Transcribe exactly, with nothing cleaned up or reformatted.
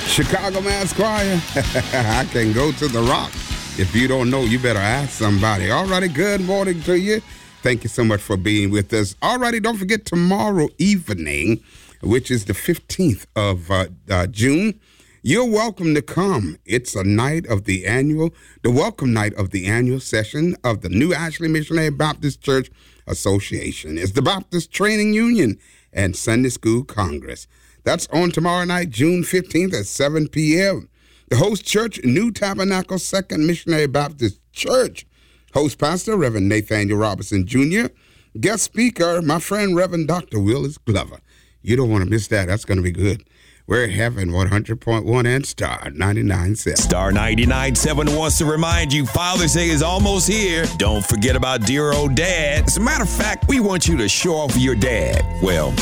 Chicago Mass Choir. I can go to the rock. If you don't know, you better ask somebody. All righty, good morning to you. Thank you so much for being with us. All righty, don't forget tomorrow evening, which is the fifteenth of uh, uh, June, you're welcome to come. It's a night of the annual, the welcome night of the annual session of the New Ashley Missionary Baptist Church Association. It's the Baptist Training Union and Sunday School Congress. That's on tomorrow night, June fifteenth at seven p.m. The host church, New Tabernacle Second Missionary Baptist Church. Host pastor, Reverend Nathaniel Robinson Junior Guest speaker, my friend, Reverend Doctor Willis Glover. You don't want to miss that. That's going to be good. We're at Heaven one hundred point one and Star ninety-nine point seven. Star ninety-nine point seven wants to remind you Father's Day is almost here. Don't forget about dear old dad. As a matter of fact, we want you to show off your dad. Well,